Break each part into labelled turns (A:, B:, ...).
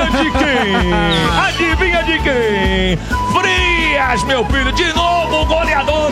A: Adivinha de quem? Adivinha de quem? Frias, meu filho, de novo o goleador.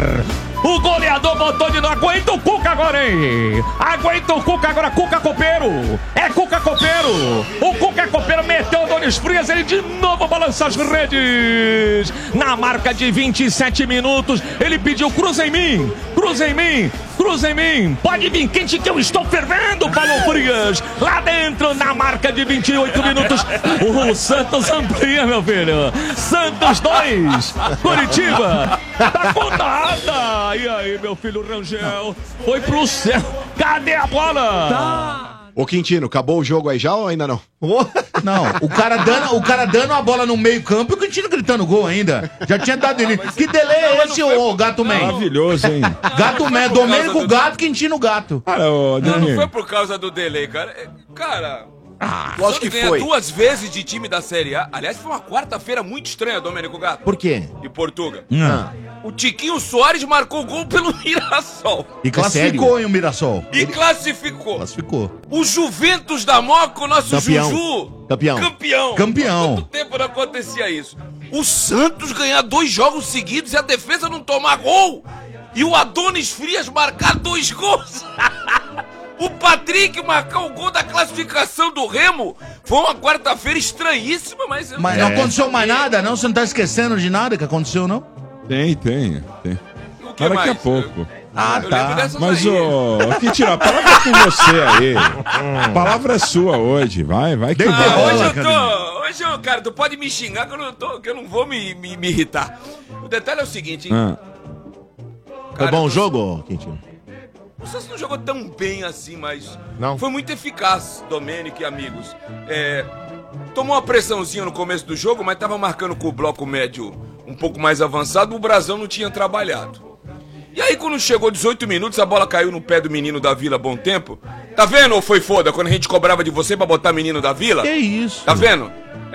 A: O goleador botou de novo. Aguenta o Cuca agora, hein? Aguenta o Cuca agora, Cuca Copeiro. É Cuca Copeiro. O Cuca Copeiro meteu o Donis Frias. Ele de novo balança as redes. Na marca de 27 minutos, ele pediu: cruza em mim, cruza em mim, cruza em mim. Pode vir quente que eu estou fervendo, falou Frias. Lá dentro, na marca de 28 minutos, o Santos amplia, meu filho. Santos 2, Curitiba. Tá contada. E aí, meu filho Rangel? Foi pro céu. Cadê a bola?
B: Tá. Ô Quintino, acabou o jogo aí já ou ainda não?
C: Não, o cara dando a bola no meio campo e o Quintino gritando gol ainda. Já tinha dado ele. Que delay é esse, ô Gato Man?
D: Maravilhoso, hein?
C: Gato Man, Domênico Gato, Quintino Gato.
D: Cara,
E: não foi por causa do delay, cara. Cara...
B: eu acho que foi.
E: Duas vezes de time da Série A. Aliás, foi uma quarta-feira muito estranha, Domênico Gato.
C: Por quê?
E: E Portuga. O Tiquinho Soares marcou gol pelo Mirassol.
C: E classificou, hein, o Mirassol.
E: E classificou.
C: Classificou.
E: O Juventus da Moca, o nosso
B: Campeão.
E: Juju.
B: Campeão.
C: Campeão.
E: Quanto tempo não acontecia isso? O Santos ganhar 2 jogos seguidos e a defesa não tomar gol. E o Adonis Frias marcar 2 gols. O Patrick marcar o gol da classificação do Remo. Foi uma quarta-feira estranhíssima, mas...
C: Mas não aconteceu mais nada, não? Você não tá esquecendo de nada que aconteceu, não?
D: Tem.
E: O que
D: Mas daqui
E: mais?
D: a pouco.
E: Eu lembro dessas
D: Mas,
E: aí.
D: Quintino, a palavra é com você aí. A palavra é sua hoje. Vai que vai.
E: Hoje, cara, tu pode me xingar que eu não vou me irritar. O detalhe é o seguinte, hein?
B: Foi bom o jogo, Quintino?
E: O Santos não jogou tão bem assim, mas
B: Não?
E: foi muito eficaz, Domênico e amigos. Tomou uma pressãozinha no começo do jogo, mas tava marcando com o bloco médio um pouco mais avançado, o Brasão não tinha trabalhado. E aí, quando chegou 18 minutos, a bola caiu no pé do menino da Vila Bom Tempo. Tá vendo, ou foi foda, quando a gente cobrava de você pra botar menino da Vila?
C: Que isso?
E: Tá vendo?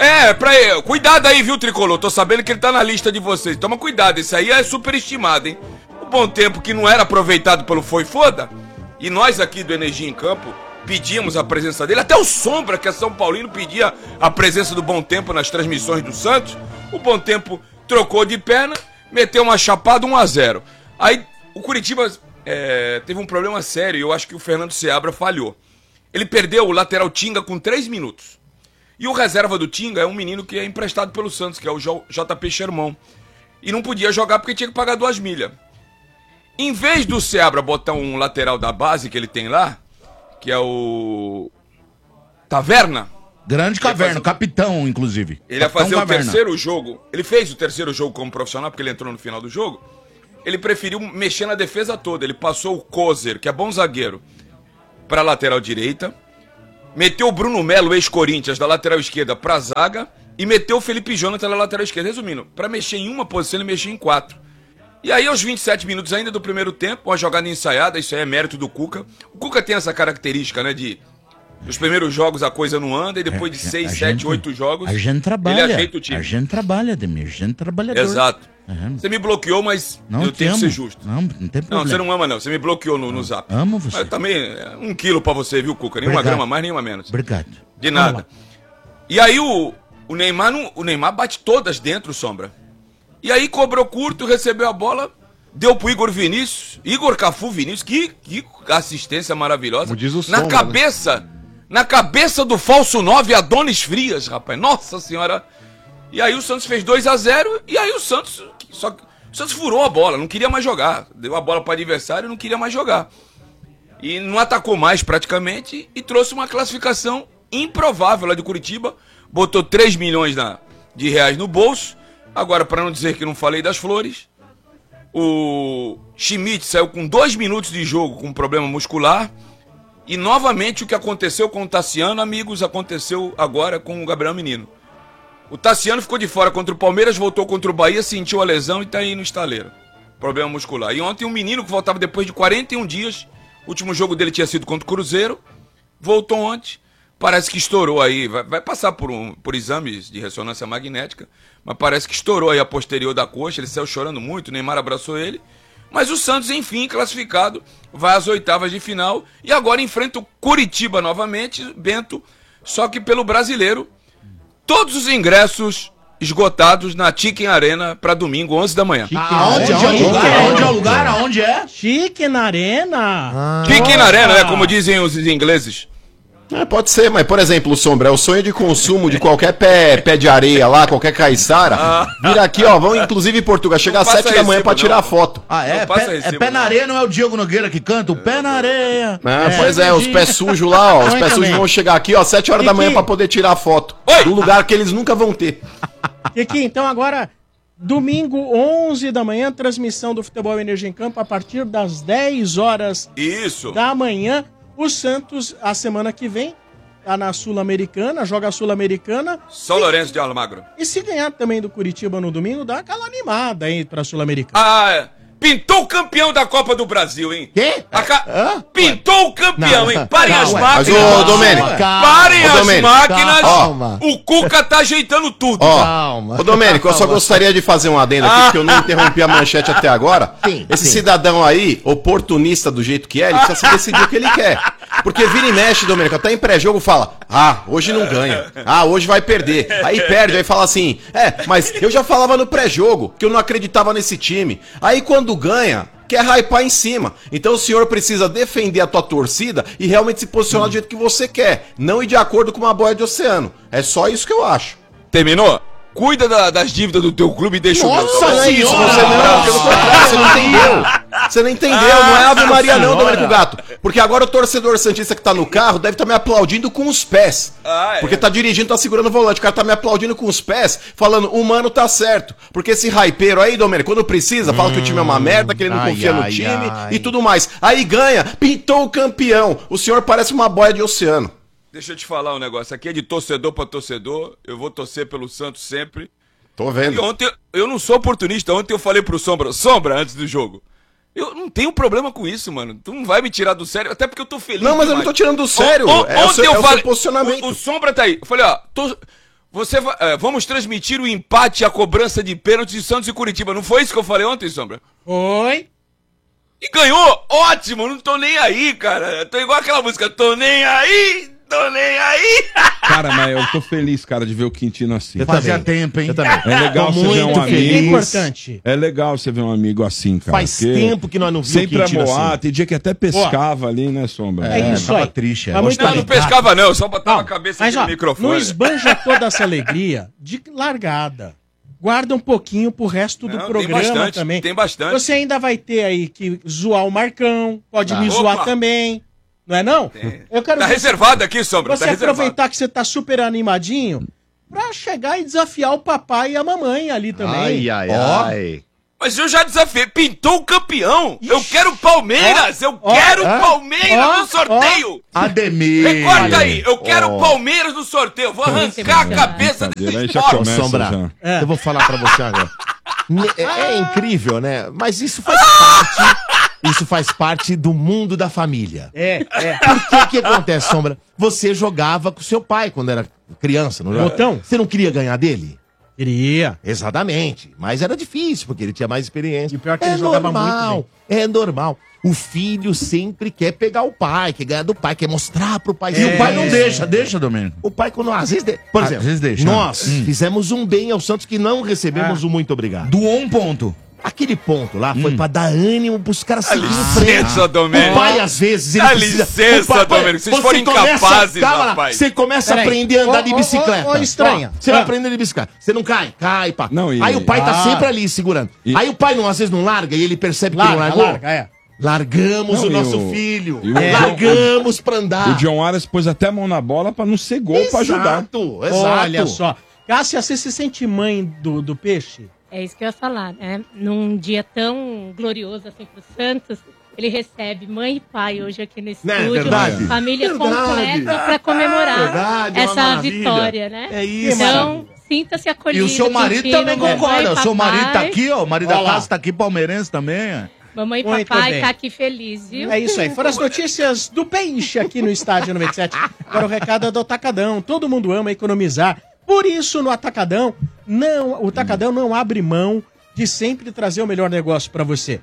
E: Cuidado aí, viu, Tricolor? Tô sabendo que ele tá na lista de vocês. Toma cuidado, esse aí é superestimado, hein? O Bom Tempo que não era aproveitado pelo foi foda. E nós aqui do Energia em Campo pedíamos a presença dele. Até o Sombra, que é São Paulino, pedia a presença do Bom Tempo nas transmissões do Santos. O Bom Tempo trocou de perna, meteu uma chapada 1-0. Aí o Curitiba teve um problema sério e eu acho que o Fernando Seabra falhou. Ele perdeu o lateral Tinga com 3 minutos. E o reserva do Tinga é um menino que é emprestado pelo Santos, que é o JP Sherman. E não podia jogar porque tinha que pagar 2 milhas. Em vez do Seabra botar um lateral da base que ele tem lá, que é o Taverna.
C: Grande Caverna, capitão, inclusive.
E: Ele ia fazer
C: Caverna.
E: o terceiro jogo. Ele fez o terceiro jogo como profissional, porque ele entrou no final do jogo. Ele preferiu mexer na defesa toda. Ele passou o Kozer, que é bom zagueiro, pra lateral direita. Meteu o Bruno Melo, ex-Corinthians, da lateral esquerda pra zaga. E meteu o Felipe Jonathan na lateral esquerda. Resumindo, pra mexer em uma posição, ele mexeu em 4. E aí, aos 27 minutos ainda do primeiro tempo, uma jogada ensaiada, isso aí é mérito do Cuca. O Cuca tem essa característica, né, de... Nos primeiros jogos a coisa não anda e depois de 6, 7, 8 jogos,
C: a gente trabalha,
E: ele ajeita o time.
C: A gente trabalha, Ademir, a gente trabalhador.
E: Exato.
C: Uhum.
E: Você me bloqueou, mas
C: não,
E: eu tenho que ser justo.
C: Não tem problema.
E: Não, você não ama não, você me bloqueou no zap.
C: Amo você.
E: Mas também, 1 quilo pra você, viu, Cuca? Nenhuma grama mais, nenhuma menos.
C: Obrigado.
E: De nada. E aí o Neymar bate todas dentro, Sombra. E aí cobrou curto, recebeu a bola, deu pro Igor Vinícius, Igor Cafu Vinícius, que assistência maravilhosa.
B: Como diz o Sombra,
E: Na cabeça do falso 9, Adonis Frias, rapaz. Nossa senhora. E aí o Santos fez 2-0 e aí o Santos furou a bola, não queria mais jogar. Deu a bola para o adversário e não queria mais jogar. E não atacou mais praticamente e trouxe uma classificação improvável lá de Curitiba. Botou 3 milhões de reais no bolso. Agora, para não dizer que não falei das flores, o Schmidt saiu com 2 minutos de jogo com problema muscular. E novamente o que aconteceu com o Tassiano, amigos, aconteceu agora com o Gabriel Menino. O Tassiano ficou de fora contra o Palmeiras, voltou contra o Bahia, sentiu a lesão e tá aí no estaleiro. Problema muscular. E ontem um menino que voltava depois de 41 dias, o último jogo dele tinha sido contra o Cruzeiro, voltou ontem, parece que estourou aí, vai passar por exames de ressonância magnética, mas parece que estourou aí a posterior da coxa, ele saiu chorando muito, o Neymar abraçou ele. Mas o Santos, enfim, classificado, vai às oitavas de final e agora enfrenta o Curitiba novamente, Bento, só que pelo Brasileiro. todos os ingressos esgotados na Chicken Arena para domingo, 11 da manhã.
C: Aonde é o lugar? Aonde é?
F: Chicken Arena.
E: Chicken Arena, né? Como dizem os ingleses.
B: Pode ser, mas, por exemplo, Sombra, é o sonho de consumo de qualquer pé de areia lá, qualquer caiçara. Vira aqui, ó, vão inclusive em Portugal, chegar às 7 da manhã pra tirar a foto.
C: Pé na areia, não é o Diego Nogueira que canta? O pé na areia.
B: Pois é, os pés sujos lá, ó, os pés sujos vão chegar aqui, ó, 7 horas da manhã pra poder tirar a foto. Do lugar que eles nunca vão ter.
F: E aqui, então, agora, domingo, 11 da manhã, transmissão do Futebol Energia em Campo a partir das 10 horas da manhã. O Santos, a semana que vem, tá na Sul-Americana, joga a Sul-Americana.
E: São Lourenço de Almagro.
F: E se ganhar também do Curitiba no domingo, dá aquela animada aí pra Sul-Americana.
E: Pintou o campeão da Copa do Brasil, hein?
C: Quê?
E: Pintou o campeão, hein? Parem as máquinas.
B: Mas, ô, Domênico.
E: Parem as máquinas.
B: Calma.
E: O Cuca tá ajeitando tudo.
B: Calma. Ô, Domênico, eu só gostaria de fazer um adendo aqui, porque eu não interrompi a manchete até agora. Esse cidadão aí, oportunista do jeito que é, ele precisa se decidir o que ele quer. Porque vira e mexe, Domênico, até em pré-jogo fala, hoje não ganha, hoje vai perder. Aí perde, aí fala assim, mas eu já falava no pré-jogo que eu não acreditava nesse time. Aí quando ganha, quer hypar em cima. Então o senhor precisa defender a tua torcida e realmente se posicionar do jeito que você quer, não ir de acordo com uma boia de oceano. É só isso que eu acho.
E: Terminou? Cuida das dívidas do teu clube e deixa o meu.
B: Você não entendeu. Você não entendeu, não é Ave Maria não, Domênico Gato. Porque agora o torcedor santista que tá no carro deve estar me aplaudindo com os pés. Porque tá dirigindo, tá segurando o volante. O cara tá me aplaudindo com os pés, falando, o mano tá certo. Porque esse hypeiro aí, Domênico, quando precisa, fala que o time é uma merda, que ele não confia no time e tudo mais. Aí ganha, pintou o campeão. O senhor parece uma boia de oceano.
E: Deixa eu te falar um negócio. Aqui é de torcedor pra torcedor. Eu vou torcer pelo Santos sempre.
B: Tô vendo.
E: E ontem, eu não sou oportunista. Ontem eu falei pro Sombra, antes do jogo. Eu não tenho problema com isso, mano. Tu não vai me tirar do sério, até porque eu tô feliz.
B: Não, mas eu não tô tirando do sério.
E: Ontem eu falei,
B: posicionamento.
E: O Sombra tá aí. Eu falei, vamos transmitir o empate e a cobrança de pênalti de Santos e Curitiba. Não foi isso que eu falei ontem, Sombra?
F: Foi.
E: E ganhou! Ótimo! Não tô nem aí, cara. Tô igual aquela música, tô nem aí! Tô nem aí!
D: Cara, mas eu tô feliz, cara, de ver o Quintino assim.
C: Fazia tempo, hein?
D: É legal você ver um amigo.
F: É importante.
D: É legal você ver um amigo assim, cara.
G: Faz tempo que nós não vimos
D: sempre a Moá, tem dia que até pescava ali, né, Sombra?
F: É isso aí.
C: Triste,
E: não pescava não, só botava a cabeça aqui no microfone.
F: Não esbanja toda essa alegria de largada. Guarda um pouquinho pro resto do programa também.
E: Tem bastante.
F: Você ainda vai ter aí que zoar o Marcão, pode me zoar também. Não é não? Eu quero
E: tá reservado aqui, Sombra.
F: Você aproveitar que você tá super animadinho pra chegar e desafiar o papai e a mamãe ali também.
B: Ai.
E: Mas eu já desafiei. Pintou o campeão. Ixi. Eu quero Palmeiras. Eu quero Palmeiras no sorteio.
C: Ademir.
E: Recorta aí. Eu quero Palmeiras no sorteio. Vou arrancar a cabeça desse
G: esporte. Sombra, eu vou falar pra você agora. É incrível, né? Mas isso faz parte... Isso faz parte do mundo da família. Por que acontece, Sombra? Você jogava com seu pai quando era criança, não jogava?
F: Botão?
G: Você não queria ganhar dele?
F: Queria.
G: Exatamente. Mas era difícil, porque ele tinha mais experiência.
F: E pior que ele jogava muito bem.
G: É normal. O filho sempre quer pegar o pai, quer ganhar do pai, quer mostrar pro pai.
C: E o pai não deixa, Domênico.
G: O pai, quando às vezes... Por exemplo,
C: às vezes deixa.
G: Nós fizemos um bem ao Santos que não recebemos o muito obrigado.
C: Doou um ponto.
G: Aquele ponto lá foi pra dar ânimo pros caras seguirem em
E: frente.
G: O pai, às vezes, ele precisa...
E: licença, Domênico. Vocês foram incapazes, rapaz.
G: Você começa a aprender a andar de bicicleta.
F: Estranha.
G: Você vai aprender de bicicleta. Você não cai, pá.
D: Não,
G: aí o pai tá sempre ali, segurando. Aí o pai, às vezes, não larga e ele percebe que não largou. Largamos o nosso filho. Largamos pra andar.
D: O John Aras pôs até a mão na bola pra não ser gol, pra ajudar.
G: Exato.
F: Olha só. Cássia, você se sente mãe do peixe?
H: É isso que eu ia falar, né? Num dia tão glorioso assim pro Santos, ele recebe mãe e pai hoje aqui no estúdio.
G: Verdade.
H: Família completa para comemorar essa vitória, né?
G: É isso.
H: Então, sinta-se acolhido.
C: E o seu marido também concorda. O seu marido tá aqui, ó. O marido da casa tá aqui, palmeirense também, ó.
H: Mamãe e papai tá aqui feliz, viu?
F: É isso aí. Foram as notícias do peixe aqui no Estádio 97. Agora o recado é do Atacadão. Todo mundo ama economizar. Por isso, no Atacadão, o Atacadão não abre mão de sempre trazer o melhor negócio para você.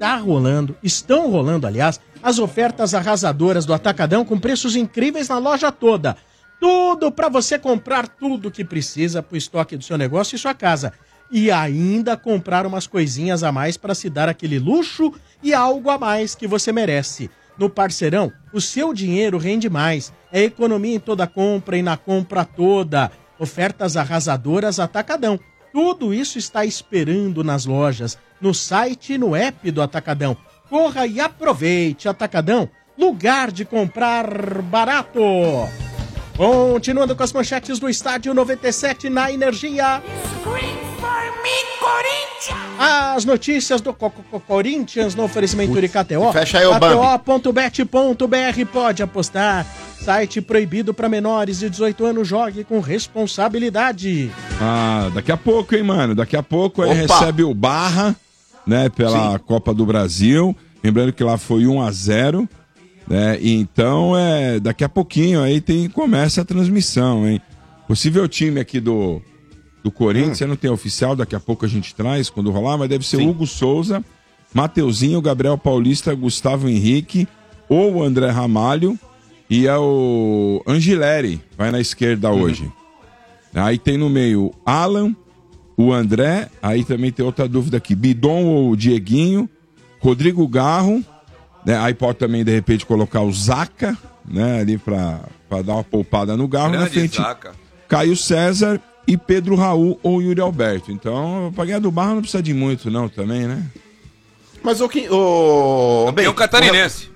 F: Estão rolando, aliás, as ofertas arrasadoras do Atacadão com preços incríveis na loja toda. Tudo para você comprar tudo que precisa pro estoque do seu negócio e sua casa. E ainda comprar umas coisinhas a mais para se dar aquele luxo e algo a mais que você merece. No Parceirão, o seu dinheiro rende mais. É economia em toda compra e na compra toda. Ofertas arrasadoras Atacadão. Tudo isso está esperando nas lojas, no site e no app do Atacadão. Corra e aproveite. Atacadão, lugar de comprar barato. Continuando com as manchetes do Estádio 97 na Energia. As notícias do Corinthians no oferecimento de KTO.
B: Fecha aí o
F: KTO.bet.br, pode apostar. Site proibido para menores de 18 anos, jogue com responsabilidade.
D: Daqui a pouco, hein, mano? Daqui a pouco aí recebe o Barra, né, pela Copa do Brasil. Lembrando que lá foi 1-0. Né? Então, daqui a pouquinho aí começa a transmissão, hein? Possível time aqui do Corinthians, não tem oficial, daqui a pouco a gente traz quando rolar, mas deve ser o Hugo Souza, Mateuzinho, Gabriel Paulista, Gustavo Henrique, ou o André Ramalho e o Angileri, vai na esquerda hoje. Aí tem no meio Alan, o André, aí também tem outra dúvida aqui, Bidon ou Dieguinho, Rodrigo Garro, né? Aí pode também, de repente, colocar o Zaca, né? Ali pra dar uma poupada no Garro. Na frente, Zaca. Caio César e Pedro Raul ou Yuri Alberto. Então, pra ganhar do Barra não precisa de muito, não, também, né?
B: Mas
E: campeão catarinense.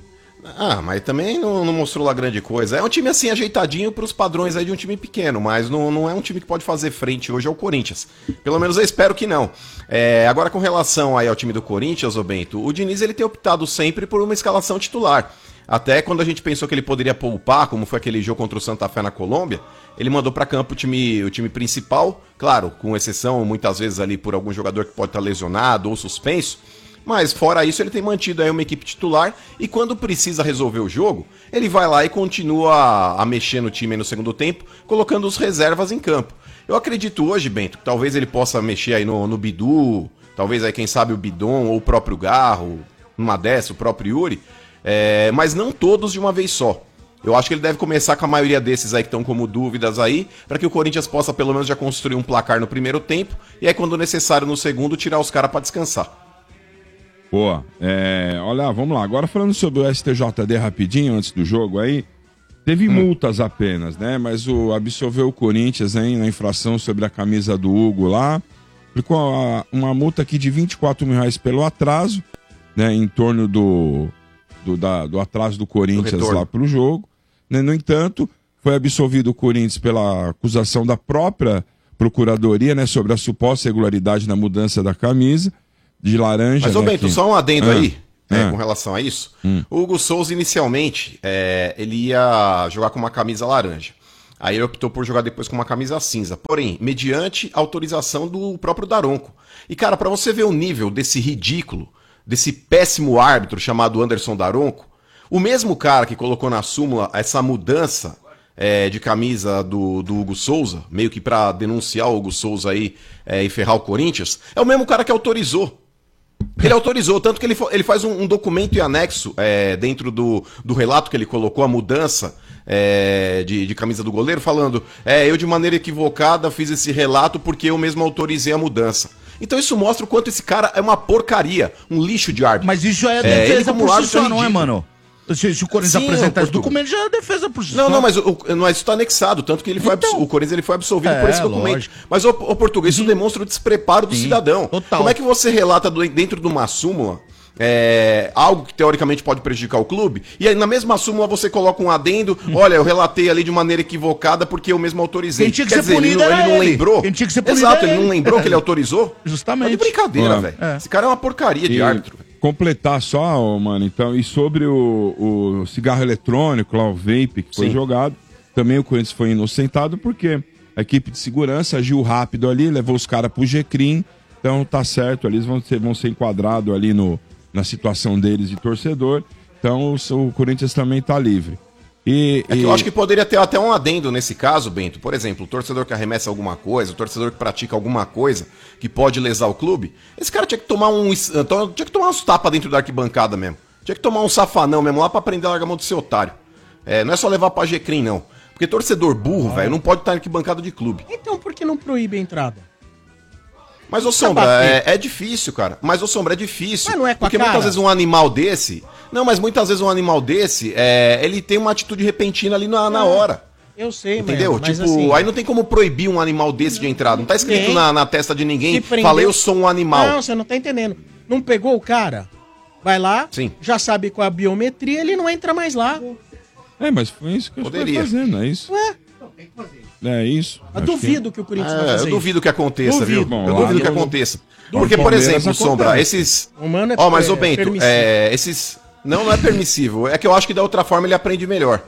B: Mas também não mostrou lá grande coisa. É um time assim ajeitadinho pros padrões aí de um time pequeno, mas não é um time que pode fazer frente hoje ao Corinthians. Pelo menos eu espero que não. Agora com relação aí ao time do Corinthians, ô Bento, o Diniz ele tem optado sempre por uma escalação titular. Até quando a gente pensou que ele poderia poupar, como foi aquele jogo contra o Santa Fé na Colômbia, ele mandou pra campo o time principal, claro, com exceção muitas vezes ali por algum jogador que pode estar lesionado ou suspenso. Mas fora isso ele tem mantido aí uma equipe titular e quando precisa resolver o jogo, ele vai lá e continua a mexer no time aí no segundo tempo, colocando os reservas em campo. Eu acredito hoje, Bento, que talvez ele possa mexer aí no Bidu, talvez aí quem sabe o Bidon ou o próprio Garro, numa dessa, o próprio Yuri, mas não todos de uma vez só. Eu acho que ele deve começar com a maioria desses aí que estão como dúvidas aí, para que o Corinthians possa pelo menos já construir um placar no primeiro tempo e aí quando necessário no segundo tirar os caras para descansar.
D: Boa. Olha, vamos lá. Agora falando sobre o STJD rapidinho, antes do jogo aí, teve multas apenas, né? Mas absolveu o Corinthians, hein, na infração sobre a camisa do Hugo lá. Ficou uma multa aqui de R$24 mil pelo atraso, né? Em torno do atraso do Corinthians lá pro jogo. Né? No entanto, foi absolvido o Corinthians pela acusação da própria Procuradoria, né? Sobre a suposta irregularidade na mudança da camisa de laranja.
B: Mas, ô Bento, só um adendo aí, com relação a isso. O Hugo Souza, inicialmente, ele ia jogar com uma camisa laranja. Aí ele optou por jogar depois com uma camisa cinza. Porém, mediante autorização do próprio Daronco. E, cara, pra você ver o nível desse ridículo, desse péssimo árbitro chamado Anderson Daronco, o mesmo cara que colocou na súmula essa mudança de camisa do Hugo Souza, meio que pra denunciar o Hugo Souza aí e ferrar o Corinthians, é o mesmo cara que autorizou. Ele autorizou, tanto que ele faz um documento em anexo dentro do relato que ele colocou, a mudança de camisa do goleiro, falando, eu de maneira equivocada fiz esse relato porque eu mesmo autorizei a mudança. Então isso mostra o quanto esse cara é uma porcaria, um lixo de árbitro.
C: Mas isso é defesa por si só, não é, mano? Se o Corinthians apresentar esse documento, já é defesa por si só.
B: Não, mas isso tá anexado, tanto que o Corinthians ele foi absolvido por esse documento. Lógico. Mas, o português, isso demonstra o despreparo do cidadão. Total. Como é que você relata dentro de uma súmula algo que teoricamente pode prejudicar o clube, e aí na mesma súmula você coloca um adendo, olha, eu relatei ali de maneira equivocada porque eu mesmo autorizei.
C: Quem tinha que ser punido ele não
B: lembrou.
C: Quem tinha que ser punido
B: Exato, ele não lembrou que ele autorizou.
C: Justamente.
B: Tá de brincadeira, velho. Esse cara é uma porcaria de árbitro.
D: Completar só, mano, então, e sobre o cigarro eletrônico, lá o vape que foi jogado, também o Corinthians foi inocentado porque a equipe de segurança agiu rápido ali, levou os caras pro G-Crim, então tá certo, ali eles vão ser enquadrados ali na situação deles de torcedor, então o Corinthians também tá livre.
B: Que eu acho que poderia ter até um adendo nesse caso, Bento. Por exemplo, o torcedor que arremessa alguma coisa, o torcedor que pratica alguma coisa que pode lesar o clube, esse cara tinha que tomar uns tapas dentro da arquibancada mesmo. Tinha que tomar um safanão mesmo lá pra aprender a largar a mão de ser otário. Não é só levar pra G-Crim, não. Porque torcedor burro, velho, não pode estar em arquibancada de clube.
F: Então por que não proíbe a entrada?
B: Mas, ô Sombra, é difícil, cara. Mas, ô Sombra, é difícil.
F: Mas não é com a
B: porque
F: cara?
B: muitas vezes um animal desse... Não, mas muitas vezes um animal desse, ele tem uma atitude repentina ali na hora.
F: Eu sei,
B: entendeu?
F: Mas
B: Tipo,
F: assim,
B: aí não tem como proibir um animal desse de entrar. Não tá escrito
F: Tem.
B: na testa de ninguém,
F: se prendeu-
B: falei eu sou um animal.
F: Não, você não tá entendendo. Não pegou o cara? Vai lá, já sabe qual é a biometria, ele não entra mais lá.
D: Mas foi isso que eu estou fazendo, é isso?
F: Ué?
D: É isso.
F: Eu duvido que o Corinthians vai fazer
B: Eu duvido que aconteça,
F: Duvido.
B: viu?
F: Bom,
B: Eu
F: lá
B: duvido que
F: no-
B: aconteça.
F: do
B: Porque, por
F: Palmeiras
B: exemplo, Sombra,
F: acontece.
B: esses...
F: Humano é
B: Ó, mas, ô Bento,
F: permissivo.
B: esses... Não é permissivo. É que eu acho que da outra forma ele aprende melhor.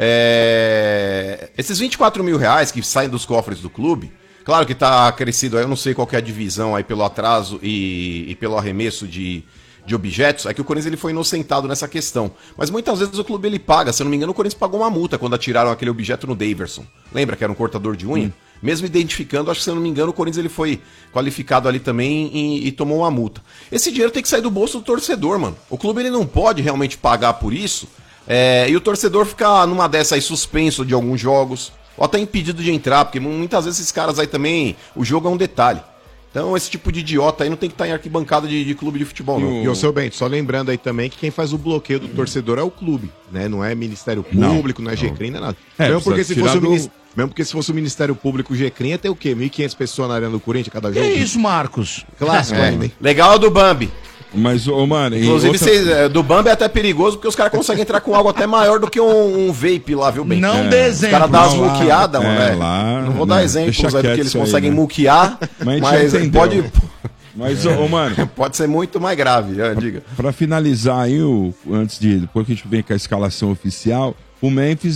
B: Esses 24 mil reais que saem dos cofres do clube, claro que tá crescido, eu não sei qual que é a divisão aí pelo atraso e pelo arremesso de objetos, é que o Corinthians ele foi inocentado nessa questão. Mas muitas vezes o clube ele paga, se eu não me engano o Corinthians pagou uma multa quando atiraram aquele objeto no Daverson. Lembra que era um cortador de unha? Mesmo identificando, acho que se eu não me engano o Corinthians ele foi qualificado ali também e tomou uma multa. Esse dinheiro tem que sair do bolso do torcedor, mano. O clube ele não pode realmente pagar por isso e o torcedor ficar numa dessa aí suspenso de alguns jogos, ou até impedido de entrar, porque muitas vezes esses caras aí também, o jogo é um detalhe. Então esse tipo de idiota aí não tem que estar em arquibancada de clube de futebol, não.
G: E o seu Bento, só lembrando aí também que quem faz o bloqueio do torcedor é o clube, né? Não é Ministério Público, não é GCRIM, não é nada. Mesmo porque se fosse o Ministério Público GCRIM, ia ter o quê? 1.500 pessoas na Arena do Corinthians cada jogo?
C: Que isso, Marcos?
G: Clássico ainda, hein?
B: Legal é o do Bambi.
D: Mas, mano...
B: Inclusive, do Bambi é até perigoso, porque os caras conseguem entrar com algo até maior do que um vape lá, viu, Bento?
C: Não dê exemplo.
B: Os caras dão umas
D: Não, lá,
B: muqueadas, mano,
D: lá,
B: não vou dar exemplos
D: deixa
B: aí, porque
D: quieto
B: eles
D: isso aí,
B: conseguem
D: né?
B: muquear,
D: Mas
B: mas
D: entendeu.
B: pode...
D: Mas, mano...
B: Pode ser muito mais grave, diga.
D: Pra finalizar aí, depois que a gente vem com a escalação oficial, o Memphis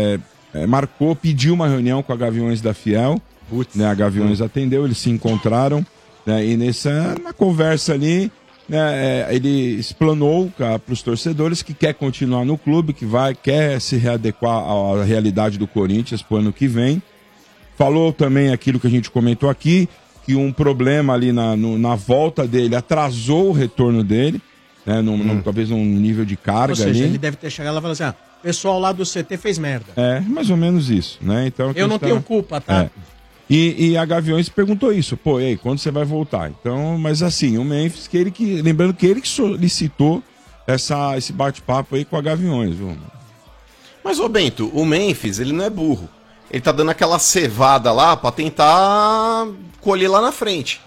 D: pediu uma reunião com a Gaviões da Fiel, né, a Gaviões atendeu, eles se encontraram, né, e na conversa ali, né, ele explanou para os torcedores que quer continuar no clube, quer se readequar à realidade do Corinthians pro ano que vem. Falou também aquilo que a gente comentou aqui, que um problema ali na volta dele atrasou o retorno dele, né, talvez num nível de carga.
F: Ou seja,
D: ali.
F: ele deve ter chegado lá e falado assim, o pessoal lá do CT fez merda.
D: É, mais ou menos isso, né? Então,
F: Eu não tenho culpa, tá?
D: E a Gaviões perguntou isso, pô, e aí, quando você vai voltar? Então, mas assim, o Memphis, lembrando que ele que solicitou esse bate-papo aí com a Gaviões, viu?
B: Mas, ô Bento, o Memphis, ele não é burro. Ele tá dando aquela cevada lá pra tentar colher lá na frente.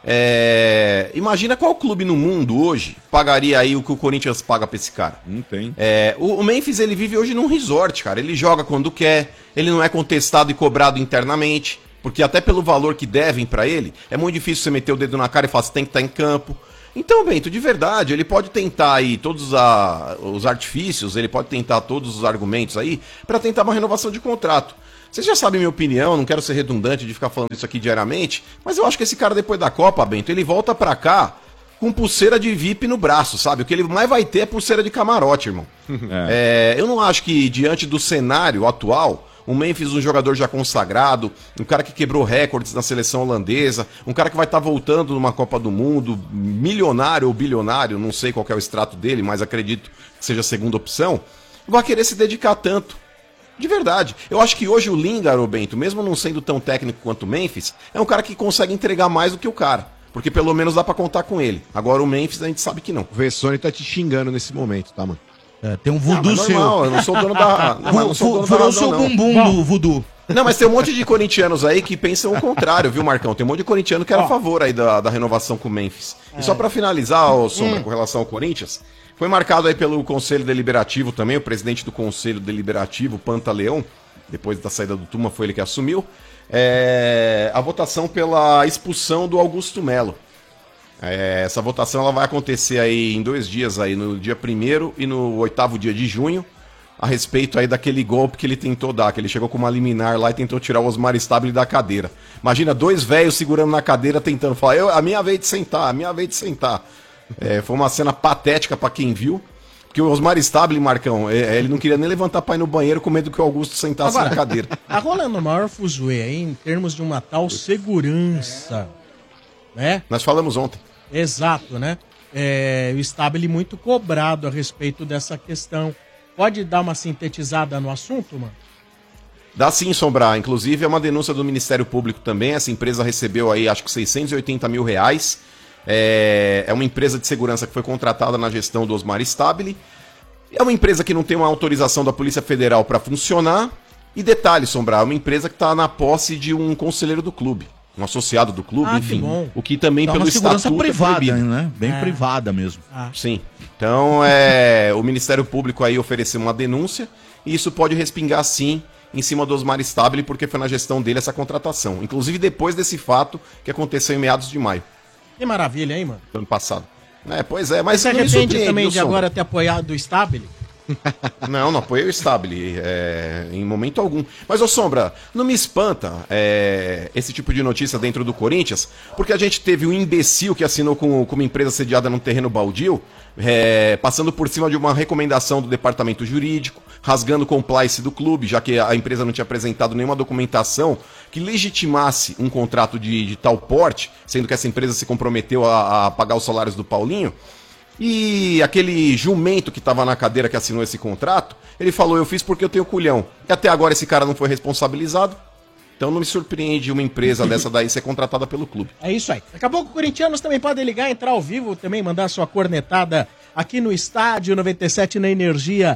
B: Imagina qual clube no mundo hoje pagaria aí o que o Corinthians paga pra esse cara.
D: Não tem.
B: O Memphis, ele vive hoje num resort, cara. Ele joga quando quer, ele não é contestado e cobrado internamente, porque até pelo valor que devem pra ele, é muito difícil você meter o dedo na cara e falar, você tem que estar em campo. Então, Bento, de verdade, ele pode tentar aí todos os artifícios, ele pode tentar todos os argumentos aí pra tentar uma renovação de contrato. Vocês já sabem minha opinião, não quero ser redundante de ficar falando isso aqui diariamente, mas eu acho que esse cara depois da Copa, Bento, ele volta pra cá com pulseira de VIP no braço, sabe? O que ele mais vai ter é pulseira de camarote, irmão. Eu não acho que diante do cenário atual, o Memphis, um jogador já consagrado, um cara que quebrou recordes na seleção holandesa, um cara que vai estar voltando numa Copa do Mundo, milionário ou bilionário, não sei qual que é o extrato dele, mas acredito que seja a segunda opção, vai querer se dedicar tanto. De verdade. Eu acho que hoje o Lingard, Bento, mesmo não sendo tão técnico quanto o Memphis, é um cara que consegue entregar mais do que o cara. Porque pelo menos dá pra contar com ele. Agora o Memphis a gente sabe que não.
G: O Vessone tá te xingando nesse momento, tá, mano?
C: Tem um voodoo seu.
B: Normal, eu não sou dono da...
C: Furou seu bumbum do voodoo.
B: Não, mas tem um monte de corintianos aí que pensam o contrário, viu, Marcão? Tem um monte de corintiano que era a favor aí da renovação com o Memphis. E só pra finalizar, Sombra, com relação ao Corinthians, foi marcado aí pelo Conselho Deliberativo também, o presidente do Conselho Deliberativo, Pantaleão, depois da saída do Tuma, foi ele que assumiu, a votação pela expulsão do Augusto Melo. Essa votação ela vai acontecer aí em 2 dias, aí, no dia 1º e no 8º dia de junho, a respeito aí daquele golpe que ele tentou dar, que ele chegou com uma liminar lá e tentou tirar o Osmar Stabile da cadeira. Imagina 2 velhos segurando na cadeira tentando falar, a minha vez de sentar, a minha vez de sentar. Foi uma cena patética pra quem viu, porque o Osmar Stabile, Marcão, ele não queria nem levantar pra ir no banheiro com medo que o Augusto sentasse na cadeira.
F: Tá rolando o maior fuzuê aí em termos de uma tal segurança, né?
B: Nós falamos ontem.
F: Exato, né? O Stabile muito cobrado a respeito dessa questão. Pode dar uma sintetizada no assunto, mano?
B: Dá sim, Sombra. Inclusive é uma denúncia do Ministério Público também. Essa empresa recebeu aí, acho que 680 mil reais. É uma empresa de segurança que foi contratada na gestão do Osmar Stabile. É uma empresa que não tem uma autorização da Polícia Federal para funcionar. E detalhe, Sombra, é uma empresa que está na posse de um conselheiro do clube. Um associado do clube, enfim.
C: bom.
B: O que também
C: Dá
B: pelo
C: uma segurança
B: estatuto
C: privada,
B: é proibido.
C: né? Bem privada mesmo.
B: Sim. Então, o Ministério Público aí ofereceu uma denúncia e isso pode respingar, sim, em cima do Osmar Stabile, porque foi na gestão dele essa contratação. Inclusive depois desse fato que aconteceu em meados de maio.
F: Que maravilha, hein, mano?
B: Do ano passado. Pois é, mas
F: você
B: não me
F: arrepende
B: surpreende,
F: também
B: viu,
F: de
B: Sombra?
F: agora ter apoiado o Stabile?
B: Não apoiei o Stabile, em momento algum. Mas, ô Sombra, não me espanta esse tipo de notícia dentro do Corinthians, porque a gente teve um imbecil que assinou com uma empresa sediada num terreno baldio, passando por cima de uma recomendação do departamento jurídico, rasgando o compliance do clube, já que a empresa não tinha apresentado nenhuma documentação que legitimasse um contrato de tal porte, sendo que essa empresa se comprometeu a pagar os salários do Paulinho. E aquele jumento que estava na cadeira que assinou esse contrato, ele falou, eu fiz porque eu tenho culhão. E até agora esse cara não foi responsabilizado. Então não me surpreende uma empresa dessa daí ser contratada pelo clube.
F: É isso aí. Daqui a pouco os corintianos também podem ligar, entrar ao vivo, também mandar sua cornetada aqui no Estádio 97 na Energia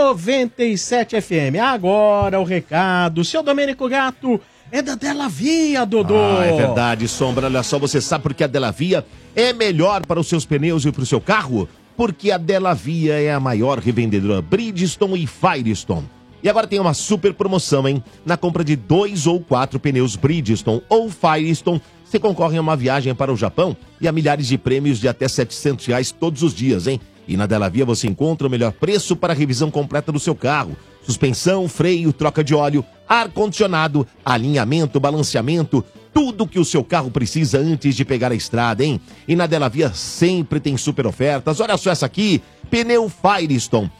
F: 97 FM. Agora o recado. Seu Domênico Gato é da Della Via, Dodô.
G: É verdade, Sombra. Olha só, você sabe por que a Della Via é melhor para os seus pneus e para o seu carro? Porque a Della Via é a maior revendedora Bridgestone e Firestone. E agora tem uma super promoção, hein? Na compra de 2 ou 4 pneus Bridgestone ou Firestone, você concorre a uma viagem para o Japão e a milhares de prêmios de até R$700 todos os dias, hein? E na Della Via você encontra o melhor preço para a revisão completa do seu carro. Suspensão, freio, troca de óleo, ar-condicionado, alinhamento, balanceamento, tudo que o seu carro precisa antes de pegar a estrada, hein? E na Della Via sempre tem super ofertas. Olha só essa aqui, pneu Firestone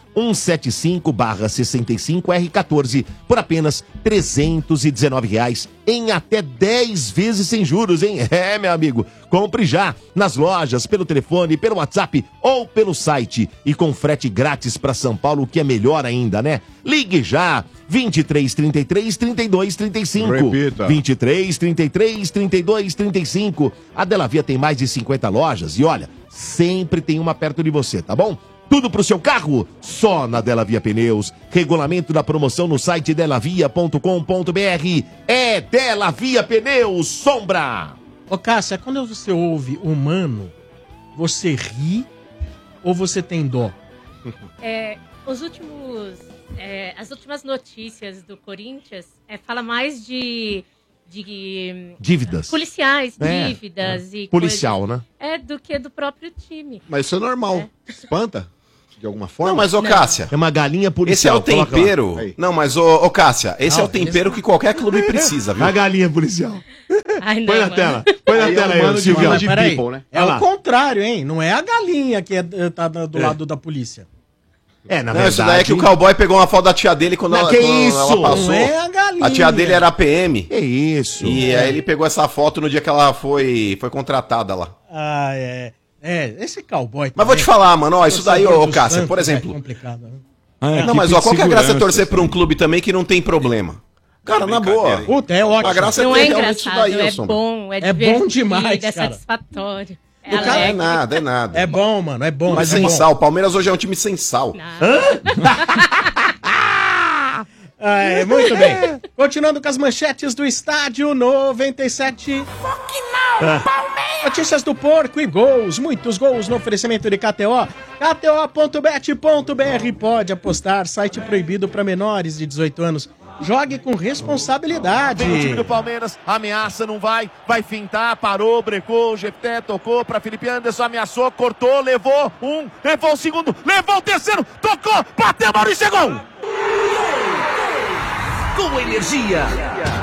G: 175/65R14 por apenas R$319 em até 10 vezes sem juros, hein? Meu amigo, compre já nas lojas, pelo telefone, pelo WhatsApp ou pelo site e com frete grátis para São Paulo, que é melhor ainda, né? Ligue já, 23 33 32 35.
D: Repita.
G: 23 33 32 35. A Della Via tem mais de 50 lojas e olha, sempre tem uma perto de você, tá bom? Tudo pro seu carro, só na Della Via Pneus. Regulamento da promoção no site delavia.com.br. É Della Via Pneus, Sombra.
F: Ô, Cássia, quando você ouve humano, você ri ou você tem dó?
H: As últimas notícias do Corinthians fala mais de
G: dívidas.
H: Policiais, dívidas e
G: policial,
H: coisas,
G: né?
H: do que do próprio time.
I: Mas isso é normal. Espanta? De alguma forma?
B: Não, mas ô Cássia,
G: É uma galinha
B: esse é
G: policial.
B: o tempero.
I: Aí.
B: Não, mas ô Cássia, esse é o tempero que qualquer clube precisa, viu?
G: A galinha policial.
H: Ai, não,
G: Põe na
H: mano.
G: tela. Põe na
I: Aí é
G: tela
I: um
G: aí,
I: mano de
G: Silvio.
I: mano
F: Mas peraí,
I: people, né?
F: é
G: Olha lá.
F: o contrário, hein? Não é a galinha que tá do lado da polícia.
G: Na
B: Não,
G: verdade.
B: isso daí é que o cowboy pegou uma foto da tia dele quando,
G: Não,
B: ela,
G: que
B: quando
G: isso?
B: ela passou.
F: Não é a galinha.
B: A tia dele era PM.
G: Que isso?
B: E aí ele pegou essa foto no dia que ela foi contratada lá.
F: Ah, esse cowboy.
B: Mas vou te falar, mano, ó, isso daí, ô Cássia, por
F: É
B: exemplo.
F: complicado, né?
B: Não, mas ó, qual que é a graça de torcer pra um clube também que não tem problema? Cara, na boa.
F: Puta, é ótimo.
B: A graça
H: Não
B: é
H: é
B: ter realmente isso
H: engraçado,
B: daí, ô
H: é
B: Sombra.
H: bom,
F: É bom demais,
H: é
F: cara.
H: satisfatório. É
B: Cara, é
H: alegre.
B: nada, é nada.
F: É bom, mano, é bom.
B: Mas
F: é
B: sem
F: bom.
B: sal. O Palmeiras hoje é um time sem sal.
F: Muito bem. Continuando com as manchetes do Estádio 97. Notícias do porco e gols. Muitos gols no oferecimento de KTO. KTO.bet.br. Pode apostar. Site proibido para menores de 18 anos. Jogue com responsabilidade.
G: Vem o time do Palmeiras, ameaça, não vai fintar, parou, brecou, o Jefté tocou pra Felipe Anderson, ameaçou, cortou, levou um, levou o segundo, levou o terceiro, tocou, bateu, Maurício, gol!
J: Com energia,